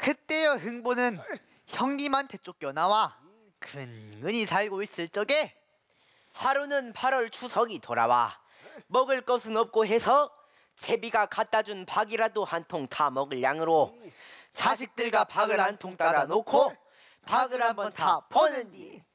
그때여 흥보는 형님한테 쫓겨나와 근근히 살고 있을 적에 하루는 8월 추석이 돌아와 먹을 것은 없고 해서 제비가 갖다 준 박이라도 한 통 타 먹을 양으로 자식들과 박을 한 통 따라 놓고 박을 한번 타 버는디